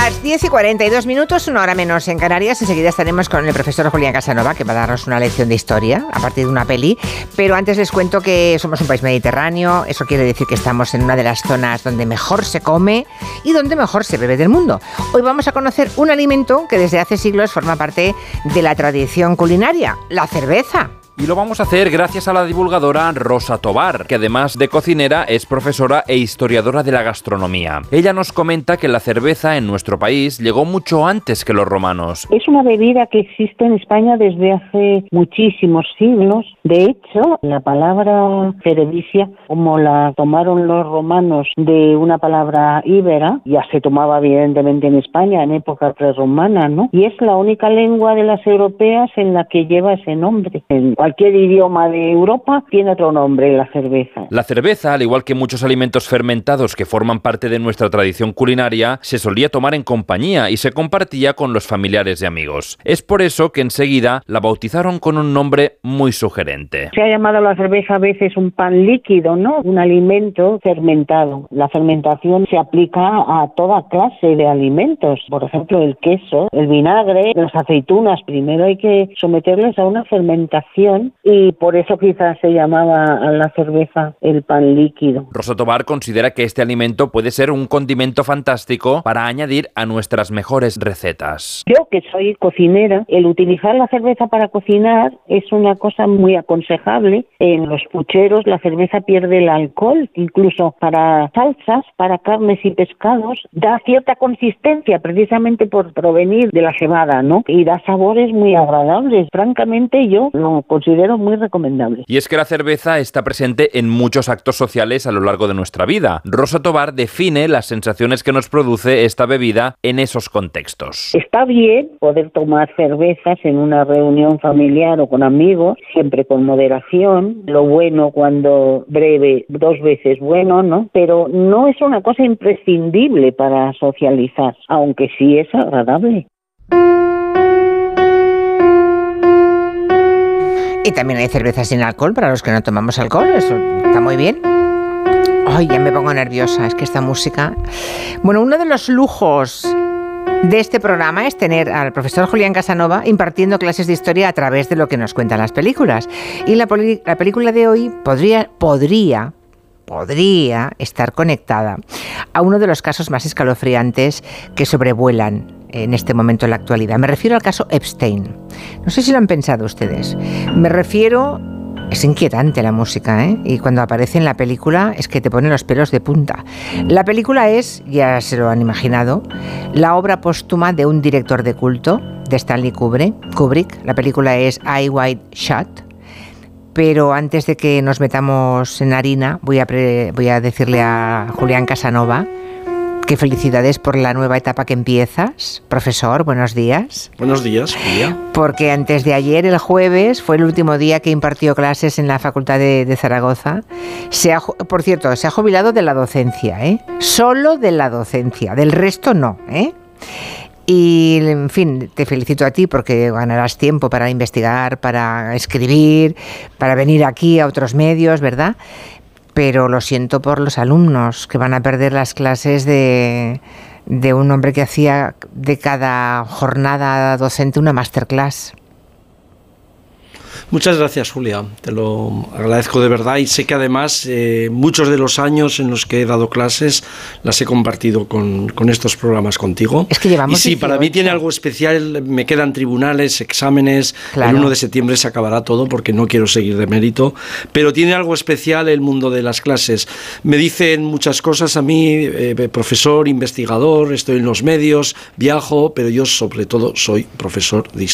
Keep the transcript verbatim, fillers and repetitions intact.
Las diez y cuarenta y dos minutos, una hora menos en Canarias. Enseguida estaremos con el profesor Julián Casanova, que va a darnos una lección de historia a partir de una peli. Pero antes les cuento que somos un país mediterráneo. Eso quiere decir que estamos en una de las zonas donde mejor se come y donde mejor se bebe del mundo. Hoy vamos a conocer un alimento que desde hace siglos forma parte de la tradición culinaria, la cerveza. Y lo vamos a hacer gracias a la divulgadora Rosa Tobar, que además de cocinera es profesora e historiadora de la gastronomía. Ella nos comenta que la cerveza en nuestro país llegó mucho antes que los romanos. Es una bebida que existe en España desde hace muchísimos siglos. De hecho, la palabra cerevisia, como la tomaron los romanos de una palabra íbera, ya se tomaba evidentemente en España en época prerromana, ¿no? Y es la única lengua de las europeas en la que lleva ese nombre. En cualquier idioma de Europa tiene otro nombre, la cerveza. La cerveza, al igual que muchos alimentos fermentados que forman parte de nuestra tradición culinaria, se solía tomar en compañía y se compartía con los familiares y amigos. Es por eso que enseguida la bautizaron con un nombre muy sugerente. Se ha llamado la cerveza a veces un pan líquido, ¿no? Un alimento fermentado. La fermentación se aplica a toda clase de alimentos. Por ejemplo, el queso, el vinagre, las aceitunas. Primero hay que someterles a una fermentación y por eso quizás se llamaba a la cerveza el pan líquido. Rosa Tobar considera que este alimento puede ser un condimento fantástico para añadir a nuestras mejores recetas. Yo, que soy cocinera, el utilizar la cerveza para cocinar es una cosa muy aconsejable. En los pucheros la cerveza pierde el alcohol, incluso para salsas, para carnes y pescados, da cierta consistencia precisamente por provenir de la cebada, ¿no? Y da sabores muy agradables. Francamente, yo lo considero muy recomendable. Y es que la cerveza está presente en muchos actos sociales a lo largo de nuestra vida. Rosa Tobar define las sensaciones que nos produce esta bebida en esos contextos. Está bien poder tomar cervezas en una reunión familiar o con amigos, siempre con moderación. Lo bueno cuando breve, dos veces bueno, ¿no? Pero no es una cosa imprescindible para socializar, aunque sí es agradable. Y también hay cerveza sin alcohol para los que no tomamos alcohol, eso está muy bien. Ay, ya me pongo nerviosa, es que esta música... Bueno, uno de los lujos de este programa es tener al profesor Julián Casanova impartiendo clases de historia a través de lo que nos cuentan las películas. Y la, poli- la película de hoy podría, podría, podría estar conectada a uno de los casos más escalofriantes que sobrevuelan en este momento en la actualidad. Me refiero al caso Epstein. No sé si lo han pensado ustedes. Me refiero... Es inquietante la música, ¿eh? Y cuando aparece en la película es que te pone los pelos de punta. La película es, ya se lo han imaginado, la obra póstuma de un director de culto, de Stanley Kubrick. La película es Eyes Wide Shut. Pero antes de que nos metamos en harina, voy a, pre- voy a decirle a Julián Casanova qué felicidades por la nueva etapa que empiezas. Profesor, buenos días. Buenos días, Julia. Porque antes de ayer, el jueves, fue el último día que impartió clases en la Facultad de, de Zaragoza. Se ha, por cierto, se ha jubilado de la docencia, ¿eh? Solo de la docencia, del resto no, ¿eh? Y, en fin, te felicito a ti porque ganarás tiempo para investigar, para escribir, para venir aquí a otros medios, ¿verdad? Pero lo siento por los alumnos que van a perder las clases de, de un hombre que hacía de cada jornada docente una masterclass. Muchas gracias, Julia. Te lo agradezco de verdad y sé que además eh, muchos de los años en los que he dado clases las he compartido con, con estos programas contigo. Es que llevamos y sí, dieciocho. Para mí tiene algo especial. Me quedan tribunales, exámenes. Claro. El uno de septiembre se acabará todo porque no quiero seguir de mérito. Pero tiene algo especial el mundo de las clases. Me dicen muchas cosas a mí, eh, profesor, investigador, estoy en los medios, viajo, pero yo sobre todo soy profesor de historia.